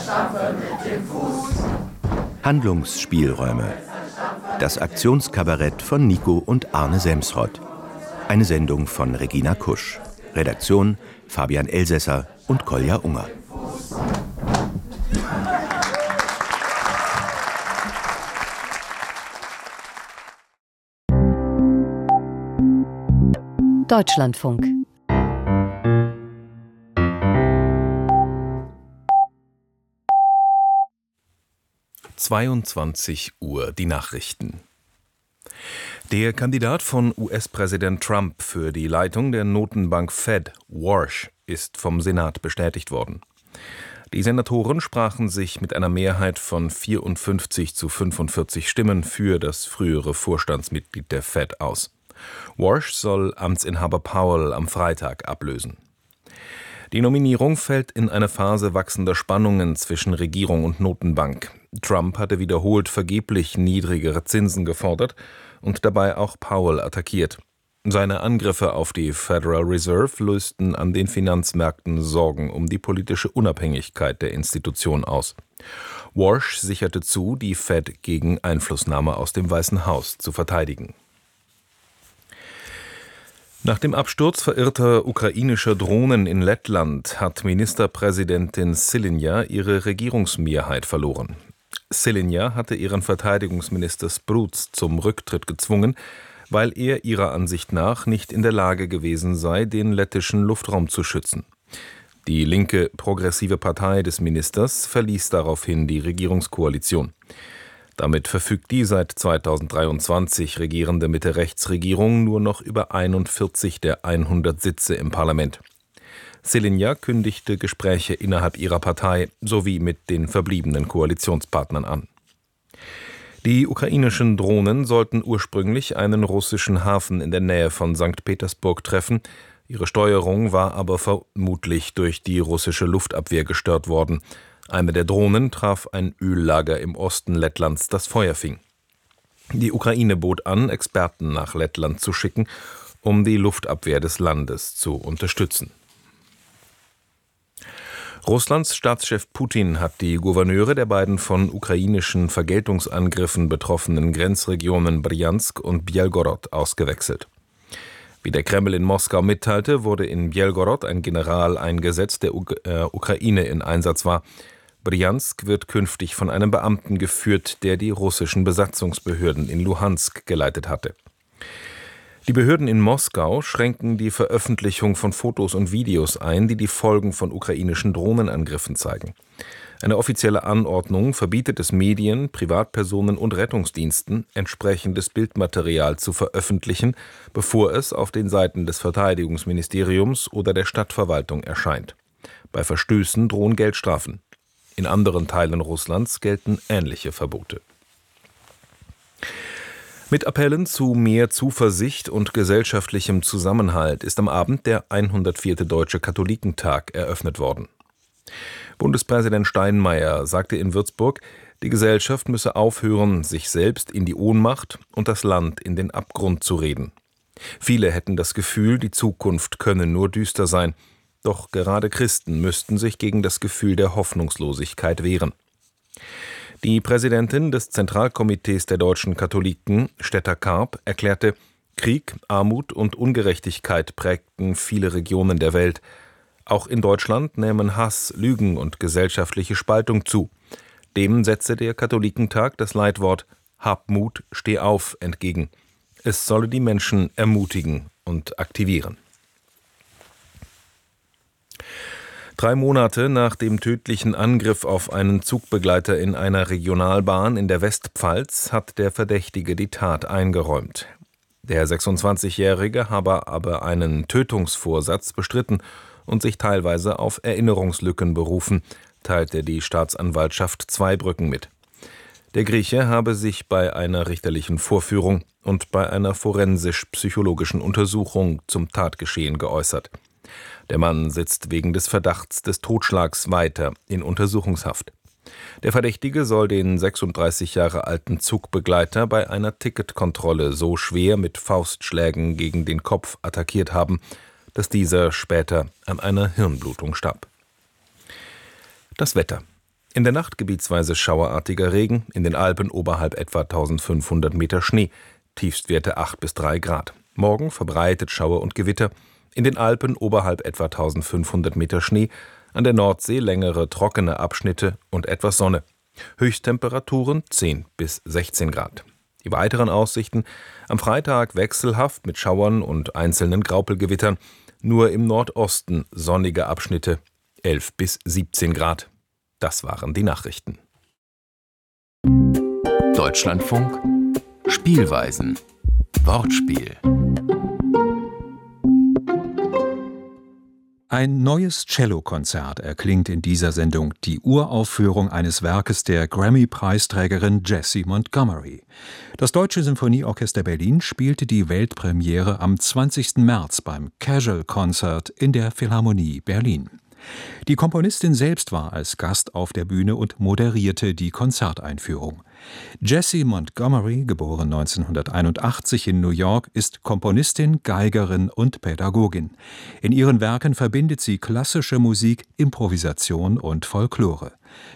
Handlungsspielräume. Das Aktionskabarett von Nico und Arne Semsrott. Eine Sendung von Regina Kusch. Redaktion Fabian Elsässer und Kolja Unger. Deutschlandfunk. Uhr, die Nachrichten. Der Kandidat von US-Präsident Trump für die Leitung der Notenbank Fed, Warsh, ist vom Senat bestätigt worden. Die Senatoren sprachen sich mit einer Mehrheit von 54 zu 45 Stimmen für das frühere Vorstandsmitglied der Fed aus. Warsh soll Amtsinhaber Powell am Freitag ablösen. Die Nominierung fällt in eine Phase wachsender Spannungen zwischen Regierung und Notenbank. Trump hatte wiederholt vergeblich niedrigere Zinsen gefordert und dabei auch Powell attackiert. Seine Angriffe auf die Federal Reserve lösten an den Finanzmärkten Sorgen um die politische Unabhängigkeit der Institution aus. Warsh sicherte zu, die Fed gegen Einflussnahme aus dem Weißen Haus zu verteidigen. Nach dem Absturz verirrter ukrainischer Drohnen in Lettland hat Ministerpräsidentin Sylyna ihre Regierungsmehrheit verloren. Sylyna hatte ihren Verteidigungsminister Spruds zum Rücktritt gezwungen, weil er ihrer Ansicht nach nicht in der Lage gewesen sei, den lettischen Luftraum zu schützen. Die linke progressive Partei des Ministers verließ daraufhin die Regierungskoalition. Damit verfügt die seit 2023 regierende Mitte-Rechts-Regierung nur noch über 41 der 100 Sitze im Parlament. Sylyna kündigte Gespräche innerhalb ihrer Partei sowie mit den verbliebenen Koalitionspartnern an. Die ukrainischen Drohnen sollten ursprünglich einen russischen Hafen in der Nähe von St. Petersburg treffen. Ihre Steuerung war aber vermutlich durch die russische Luftabwehr gestört worden. Eine der Drohnen traf ein Öllager im Osten Lettlands, das Feuer fing. Die Ukraine bot an, Experten nach Lettland zu schicken, um die Luftabwehr des Landes zu unterstützen. Russlands Staatschef Putin hat die Gouverneure der beiden von ukrainischen Vergeltungsangriffen betroffenen Grenzregionen Brjansk und Bjelgorod ausgewechselt. Wie der Kreml in Moskau mitteilte, wurde in Bjelgorod ein General eingesetzt, der Ukraine in Einsatz war. Brjansk wird künftig von einem Beamten geführt, der die russischen Besatzungsbehörden in Luhansk geleitet hatte. Die Behörden in Moskau schränken die Veröffentlichung von Fotos und Videos ein, die die Folgen von ukrainischen Drohnenangriffen zeigen. Eine offizielle Anordnung verbietet es Medien, Privatpersonen und Rettungsdiensten, entsprechendes Bildmaterial zu veröffentlichen, bevor es auf den Seiten des Verteidigungsministeriums oder der Stadtverwaltung erscheint. Bei Verstößen drohen Geldstrafen. In anderen Teilen Russlands gelten ähnliche Verbote. Mit Appellen zu mehr Zuversicht und gesellschaftlichem Zusammenhalt ist am Abend der 104. Deutsche Katholikentag eröffnet worden. Bundespräsident Steinmeier sagte in Würzburg, die Gesellschaft müsse aufhören, sich selbst in die Ohnmacht und das Land in den Abgrund zu reden. Viele hätten das Gefühl, die Zukunft könne nur düster sein. Doch gerade Christen müssten sich gegen das Gefühl der Hoffnungslosigkeit wehren. Die Präsidentin des Zentralkomitees der deutschen Katholiken, Stetter Karp, erklärte, Krieg, Armut und Ungerechtigkeit prägten viele Regionen der Welt. Auch in Deutschland nehmen Hass, Lügen und gesellschaftliche Spaltung zu. Dem setze der Katholikentag das Leitwort »Hab Mut, steh auf« entgegen. Es solle die Menschen ermutigen und aktivieren. 3 Monate nach dem tödlichen Angriff auf einen Zugbegleiter in einer Regionalbahn in der Westpfalz hat der Verdächtige die Tat eingeräumt. Der 26-Jährige habe aber einen Tötungsvorsatz bestritten und sich teilweise auf Erinnerungslücken berufen, teilte die Staatsanwaltschaft Zweibrücken mit. Der Grieche habe sich bei einer richterlichen Vorführung und bei einer forensisch-psychologischen Untersuchung zum Tatgeschehen geäußert. Der Mann sitzt wegen des Verdachts des Totschlags weiter in Untersuchungshaft. Der Verdächtige soll den 36 Jahre alten Zugbegleiter bei einer Ticketkontrolle so schwer mit Faustschlägen gegen den Kopf attackiert haben, dass dieser später an einer Hirnblutung starb. Das Wetter. In der Nacht gebietsweise schauerartiger Regen, in den Alpen oberhalb etwa 1500 Meter Schnee, Tiefstwerte 8 bis 3 Grad. Morgen verbreitet Schauer und Gewitter, in den Alpen oberhalb etwa 1500 Meter Schnee, an der Nordsee längere trockene Abschnitte und etwas Sonne. Höchsttemperaturen 10 bis 16 Grad. Die weiteren Aussichten: am Freitag wechselhaft mit Schauern und einzelnen Graupelgewittern, nur im Nordosten sonnige Abschnitte, 11 bis 17 Grad. Das waren die Nachrichten. Deutschlandfunk Spielweisen. Wortspiel. Ein neues Cellokonzert erklingt in dieser Sendung, die Uraufführung eines Werkes der Grammy-Preisträgerin Jessie Montgomery. Das Deutsche Sinfonieorchester Berlin spielte die Weltpremiere am 20. März beim Casual Concert in der Philharmonie Berlin. Die Komponistin selbst war als Gast auf der Bühne und moderierte die Konzerteinführung. Jessie Montgomery, geboren 1981 in New York, ist Komponistin, Geigerin und Pädagogin. In ihren Werken verbindet sie klassische Musik, Improvisation und Folklore.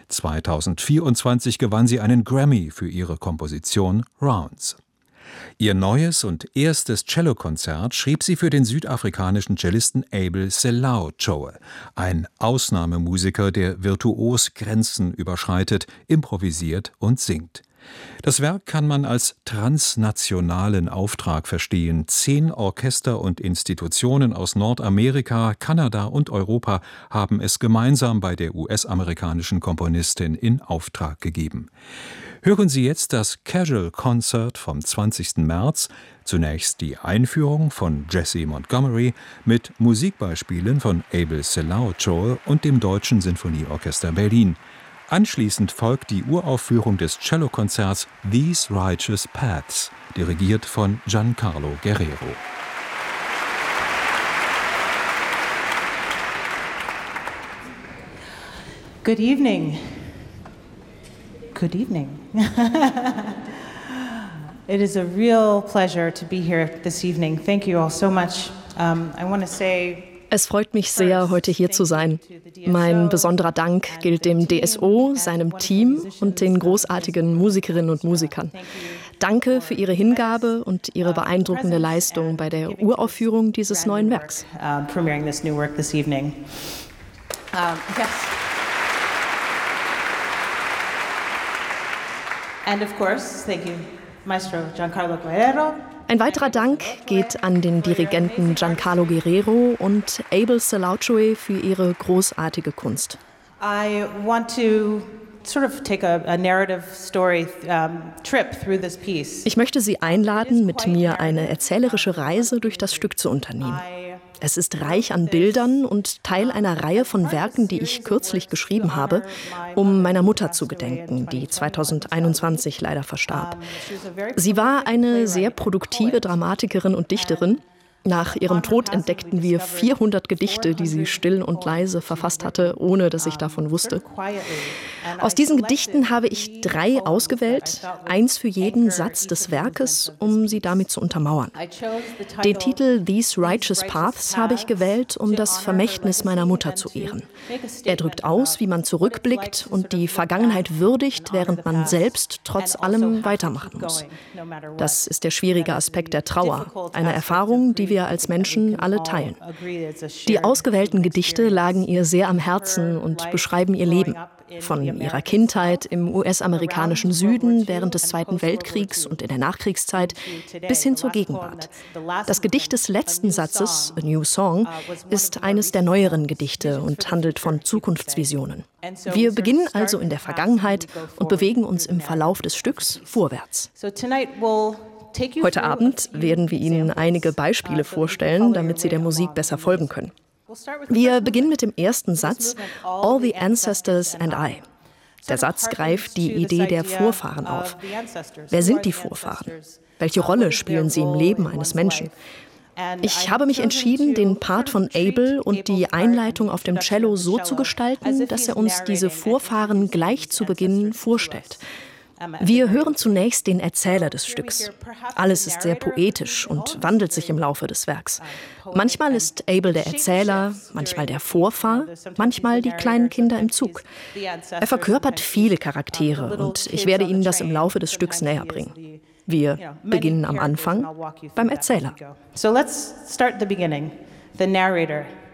2024 gewann sie einen Grammy für ihre Komposition Rounds. Ihr neues und erstes Cellokonzert schrieb sie für den südafrikanischen Cellisten Abel Selaochoe, ein Ausnahmemusiker, der virtuos Grenzen überschreitet, improvisiert und singt. Das Werk kann man als transnationalen Auftrag verstehen. 10 Orchester und Institutionen aus Nordamerika, Kanada und Europa haben es gemeinsam bei der US-amerikanischen Komponistin in Auftrag gegeben. Hören Sie jetzt das Casual Concert vom 20. März, zunächst die Einführung von Jessie Montgomery mit Musikbeispielen von Abel Selaochoe und dem Deutschen Sinfonieorchester Berlin. Anschließend folgt die Uraufführung des Cellokonzerts These Righteous Paths, dirigiert von Giancarlo Guerrero. Good evening. Good evening. It is a real pleasure to be here this evening. Thank you all so much. I want to say Es freut mich sehr, heute hier zu sein. Mein besonderer Dank gilt dem DSO, seinem Team und den großartigen Musikerinnen und Musikern. Danke für Ihre Hingabe und Ihre beeindruckende Leistung bei der Uraufführung dieses neuen Werks. And of course, thank you, Maestro Giancarlo Guerrero. Ein weiterer Dank geht an den Dirigenten Giancarlo Guerrero und Abel Selaochoe für ihre großartige Kunst. I want to sort of take a narrative story trip through this piece. Ich möchte Sie einladen, mit mir eine erzählerische Reise durch das Stück zu unternehmen. Es ist reich an Bildern und Teil einer Reihe von Werken, die ich kürzlich geschrieben habe, um meiner Mutter zu gedenken, die 2021 leider verstarb. Sie war eine sehr produktive Dramatikerin und Dichterin. Nach ihrem Tod entdeckten wir 400 Gedichte, die sie still und leise verfasst hatte, ohne dass ich davon wusste. Aus diesen Gedichten habe ich 3 ausgewählt, 1 für jeden Satz des Werkes, um sie damit zu untermauern. Den Titel These Righteous Paths habe ich gewählt, um das Vermächtnis meiner Mutter zu ehren. Er drückt aus, wie man zurückblickt und die Vergangenheit würdigt, während man selbst trotz allem weitermachen muss. Das ist der schwierige Aspekt der Trauer, eine Erfahrung, die wir als Menschen alle teilen. Die ausgewählten Gedichte lagen ihr sehr am Herzen und beschreiben ihr Leben. Von ihrer Kindheit im US-amerikanischen Süden während des Zweiten Weltkriegs und in der Nachkriegszeit bis hin zur Gegenwart. Das Gedicht des letzten Satzes, A New Song, ist eines der neueren Gedichte und handelt von Zukunftsvisionen. Wir beginnen also in der Vergangenheit und bewegen uns im Verlauf des Stücks vorwärts. Heute Abend werden wir Ihnen einige Beispiele vorstellen, damit Sie der Musik besser folgen können. Wir beginnen mit dem ersten Satz, All the Ancestors and I. Der Satz greift die Idee der Vorfahren auf. Wer sind die Vorfahren? Welche Rolle spielen sie im Leben eines Menschen? Ich habe mich entschieden, den Part von Abel und die Einleitung auf dem Cello so zu gestalten, dass er uns diese Vorfahren gleich zu Beginn vorstellt. Wir hören zunächst den Erzähler des Stücks. Alles ist sehr poetisch und wandelt sich im Laufe des Werks. Manchmal ist Abel der Erzähler, manchmal der Vorfahr, manchmal die kleinen Kinder im Zug. Er verkörpert viele Charaktere und ich werde Ihnen das im Laufe des Stücks näher bringen. Wir beginnen am Anfang beim Erzähler. So let's start the beginning. The narrator.